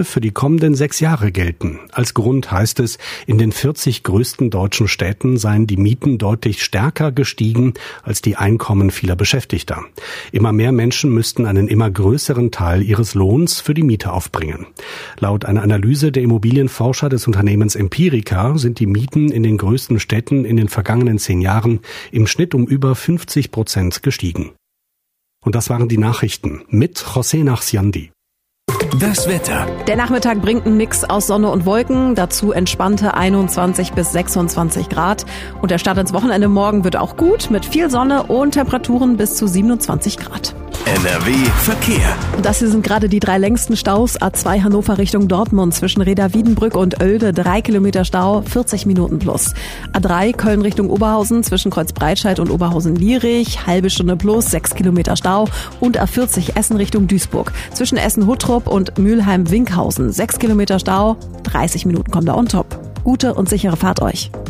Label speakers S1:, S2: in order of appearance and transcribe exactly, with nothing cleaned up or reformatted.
S1: für die kommenden sechs Jahre gelten. Als Grund heißt es, in den vierzig größten deutschen Städten seien die Mieten deutlich stärker gestiegen als die Einkommen vieler Beschäftigter. Immer mehr Menschen müssten einen immer größeren Teil ihres Lohns für die Miete aufbringen. Laut einer Analyse der Immobilienforscher des Unternehmens Empirica sind die Mieten in den größten Städten in den vergangenen zehn Jahren im Schnitt um über fünfzig Prozent gestiegen. Und das waren die Nachrichten mit José Nachsiandi.
S2: Das Wetter.
S3: Der Nachmittag bringt einen Mix aus Sonne und Wolken, dazu entspannte einundzwanzig bis sechsundzwanzig Grad. Und der Start ins Wochenende morgen wird auch gut, mit viel Sonne und Temperaturen bis zu siebenundzwanzig Grad.
S2: N R W Verkehr.
S3: Und das hier sind gerade die drei längsten Staus. A zwei Hannover Richtung Dortmund zwischen Reda-Wiedenbrück und Oelde, drei Kilometer Stau, vierzig Minuten plus. A drei Köln Richtung Oberhausen zwischen Kreuzbreitscheid und Oberhausen-Lierich, halbe Stunde plus, sechs Kilometer Stau. Und A vierzig Essen Richtung Duisburg zwischen Essen-Huttrup und Mülheim-Winkhausen, sechs Kilometer Stau, dreißig Minuten kommt da on top. Gute und sichere Fahrt euch.